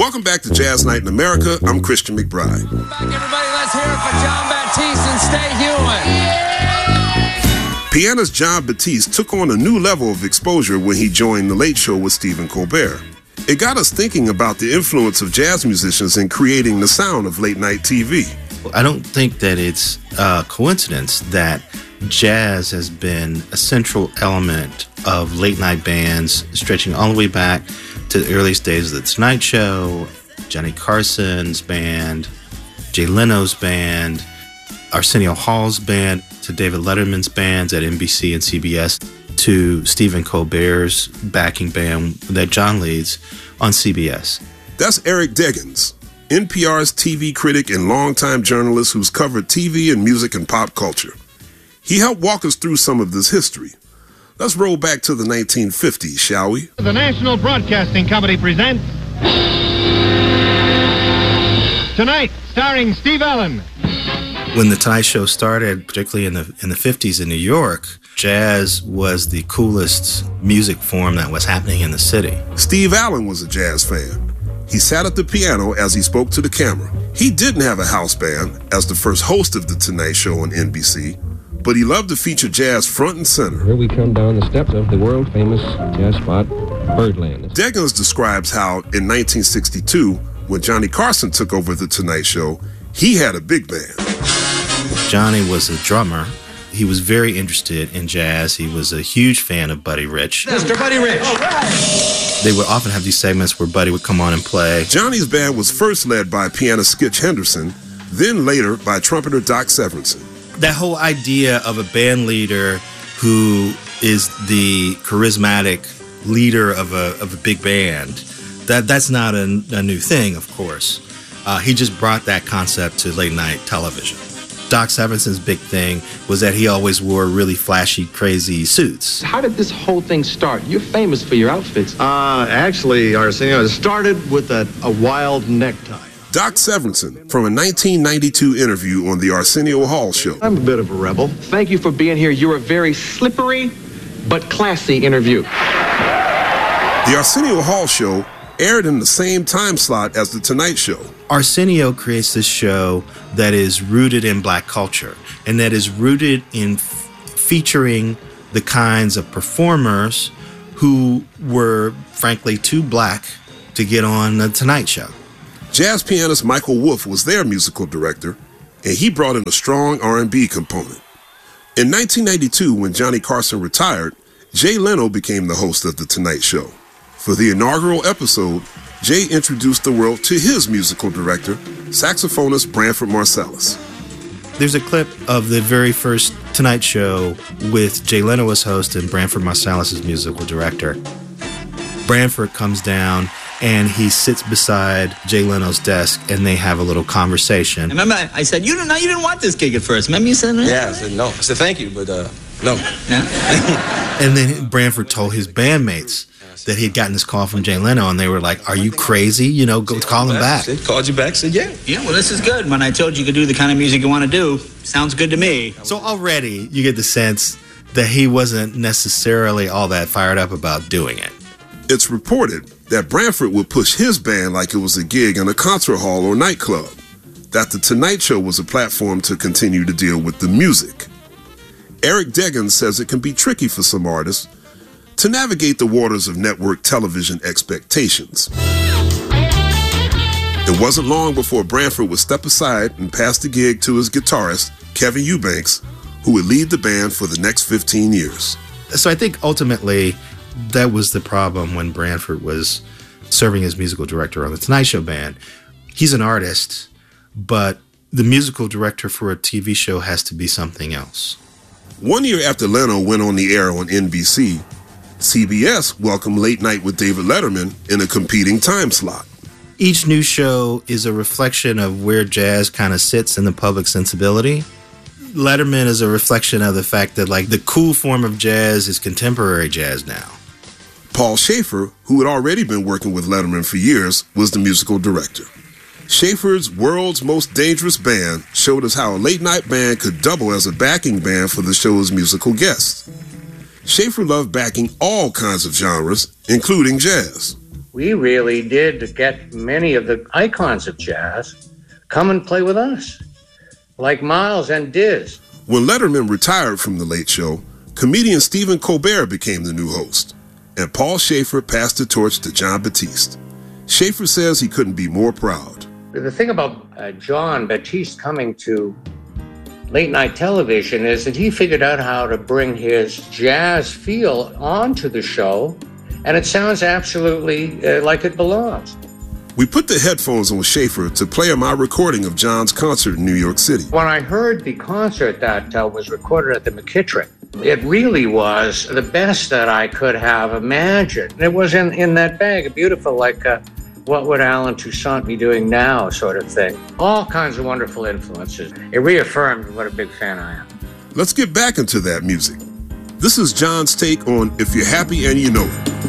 Welcome back to Jazz Night in America. I'm Christian McBride. Back, everybody. Let's hear it for John Batiste and Stay Human. Pianist John Batiste took on a new level of exposure when he joined The Late Show with Stephen Colbert. It got us thinking about the influence of jazz musicians in creating the sound of late-night TV. I don't think that it's a coincidence that jazz has been a central element of late-night bands stretching all the way back to the earliest days of The Tonight Show, Johnny Carson's band, Jay Leno's band, Arsenio Hall's band, to David Letterman's bands at NBC and CBS, to Stephen Colbert's backing band that John leads on CBS. That's Eric Deggans, NPR's TV critic and longtime journalist who's covered TV and music and pop culture. He helped walk us through some of this history. Let's roll back to the 1950s, shall we? The National Broadcasting Company presents Tonight, starring Steve Allen. When The Tonight Show started, particularly in the 50s in New York, jazz was the coolest music form that was happening in the city. Steve Allen was a jazz fan. He sat at the piano as he spoke to the camera. He didn't have a house band as the first host of The Tonight Show on NBC, but he loved to feature jazz front and center. Here we come down the steps of the world-famous jazz spot, Birdland. Deggans describes how, in 1962, when Johnny Carson took over The Tonight Show, he had a big band. Johnny was a drummer. He was very interested in jazz. He was a huge fan of Buddy Rich. Mr. Buddy Rich. All right. They would often have these segments where Buddy would come on and play. Johnny's band was first led by pianist Skitch Henderson, then later by trumpeter Doc Severinsen. That whole idea of a band leader who is the charismatic leader of a big band, that's not a new thing, of course. He just brought that concept to late night television. Doc Severinsen's big thing was that he always wore really flashy, crazy suits. How did this whole thing start? You're famous for your outfits. Actually, Arsenio, it started with a wild necktie. Doc Severinsen, from a 1992 interview on the Arsenio Hall Show. I'm a bit of a rebel. Thank you for being here. You're a very slippery but classy interview. The Arsenio Hall Show aired in the same time slot as The Tonight Show. Arsenio creates this show that is rooted in black culture and that is rooted in featuring the kinds of performers who were, frankly, too black to get on The Tonight Show. Jazz pianist Michael Wolff was their musical director, and he brought in a strong R&B component. In 1992, when Johnny Carson retired, Jay Leno became the host of The Tonight Show. For the inaugural episode, Jay introduced the world to his musical director, saxophonist Branford Marsalis. There's a clip of the very first Tonight Show with Jay Leno as host and Branford Marsalis as musical director. Branford comes down and he sits beside Jay Leno's desk and they have a little conversation. Remember, I said, you didn't want this gig at first. Remember you said that? Yeah, I said no. I said thank you, but no. And then Branford told his bandmates that he'd gotten this call from Jay Leno, and they were like, are you crazy? You know, go call him back. Said, called you back, said yeah. Yeah, well, this is good. When I told you could do the kind of music you want to do, sounds good to me. So already you get the sense that he wasn't necessarily all that fired up about doing it. It's reported that Branford would push his band like it was a gig in a concert hall or nightclub, that The Tonight Show was a platform to continue to deal with the music. Eric Deggans says it can be tricky for some artists to navigate the waters of network television expectations. It wasn't long before Branford would step aside and pass the gig to his guitarist, Kevin Eubanks, who would lead the band for the next 15 years. So I think ultimately that was the problem when Branford was serving as musical director on the Tonight Show band. He's an artist, but the musical director for a TV show has to be something else. 1 year after Leno went on the air on NBC, CBS welcomed Late Night with David Letterman in a competing time slot. Each new show is a reflection of where jazz kind of sits in the public sensibility. Letterman is a reflection of the fact that, like, the cool form of jazz is contemporary jazz now. Paul Shaffer, who had already been working with Letterman for years, was the musical director. Shaffer's World's Most Dangerous Band showed us how a late-night band could double as a backing band for the show's musical guests. Shaffer loved backing all kinds of genres, including jazz. we really did get many of the icons of jazz come and play with us, like Miles and Diz. When Letterman retired from The Late Show, comedian Stephen Colbert became the new host, and Paul Shaffer passed the torch to Jon Batiste. Shaffer says he couldn't be more proud. The thing about Jon Batiste coming to late night television is that he figured out how to bring his jazz feel onto the show, and it sounds absolutely like it belongs. We put the headphones on Shaffer to play him our recording of Jon's concert in New York City. When I heard the concert that was recorded at the McKittrick, it really was the best that I could have imagined. It was in that bag, beautiful, like what would Alan Toussaint be doing now sort of thing. All kinds of wonderful influences. It reaffirmed what a big fan I am. Let's get back into that music. This is Jon's take on If You're Happy and You Know It.